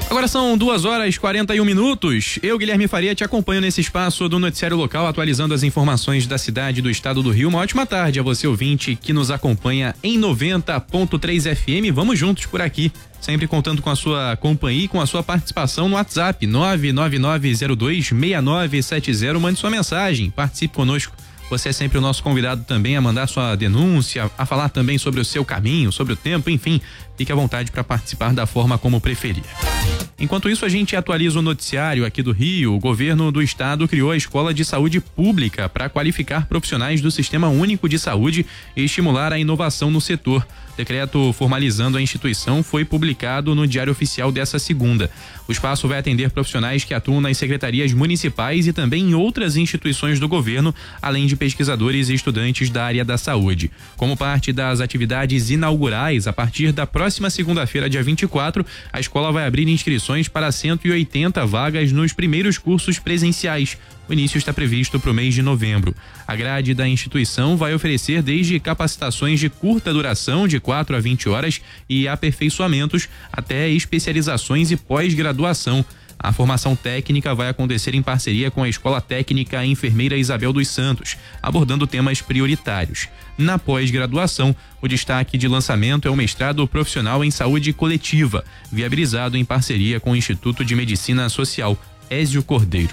Agora são 2h41. Eu, Guilherme Faria, te acompanho nesse espaço do Noticiário Local, atualizando as informações da cidade e do estado do Rio. Uma ótima tarde a você, ouvinte, que nos acompanha em 90.3 FM. Vamos juntos por aqui, sempre contando com a sua companhia e com a sua participação no WhatsApp 999026970. Mande sua mensagem, participe conosco. Você é sempre o nosso convidado também a mandar sua denúncia, a falar também sobre o seu caminho, sobre o tempo, enfim, fique à vontade para participar da forma como preferir. Enquanto isso, a gente atualiza o noticiário aqui do Rio. O governo do estado criou a Escola de Saúde Pública para qualificar profissionais do Sistema Único de Saúde e estimular a inovação no setor. Decreto formalizando a instituição foi publicado no Diário Oficial dessa segunda. O espaço vai atender profissionais que atuam nas secretarias municipais e também em outras instituições do governo, além de pesquisadores e estudantes da área da saúde. Como parte das atividades inaugurais, a partir da próxima segunda-feira, dia 24, a escola vai abrir inscrições para 180 vagas nos primeiros cursos presenciais. O início está previsto para o mês de novembro. A grade da instituição vai oferecer desde capacitações de curta duração, de 4 a 20 horas, e aperfeiçoamentos, até especializações e pós-graduação. A formação técnica vai acontecer em parceria com a Escola Técnica Enfermeira Isabel dos Santos, abordando temas prioritários. Na pós-graduação, o destaque de lançamento é o mestrado profissional em saúde coletiva, viabilizado em parceria com o Instituto de Medicina Social, Ézio Cordeiro.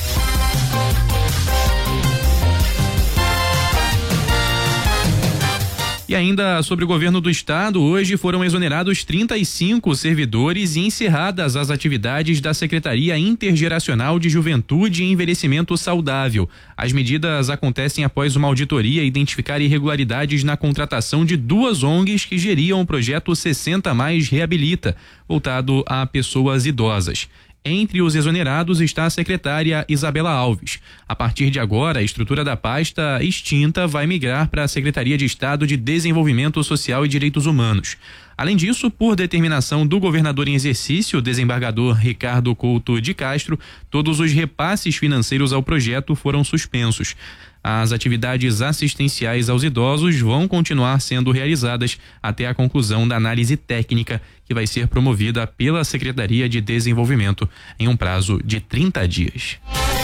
E ainda sobre o governo do estado, hoje foram exonerados 35 servidores e encerradas as atividades da Secretaria Intergeracional de Juventude e Envelhecimento Saudável. As medidas acontecem após uma auditoria identificar irregularidades na contratação de 2 ONGs que geriam o projeto 60 Mais Reabilita, voltado a pessoas idosas. Entre os exonerados está a secretária Isabela Alves. A partir de agora, a estrutura da pasta extinta vai migrar para a Secretaria de Estado de Desenvolvimento Social e Direitos Humanos. Além disso, por determinação do governador em exercício, o desembargador Ricardo Couto de Castro, todos os repasses financeiros ao projeto foram suspensos. As atividades assistenciais aos idosos vão continuar sendo realizadas até a conclusão da análise técnica, que vai ser promovida pela Secretaria de Desenvolvimento em um prazo de 30 dias.